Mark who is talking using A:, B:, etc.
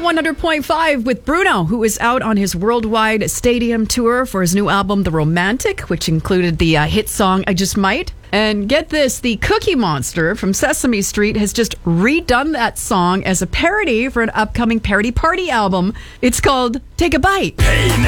A: 100.5 with Bruno, who is out on his worldwide stadium tour for his new album, The Romantic, which included the hit song, I Just Might. And get this, the Cookie Monster from Sesame Street has just redone that song as a parody for an upcoming parody party album. It's called Take a Bite.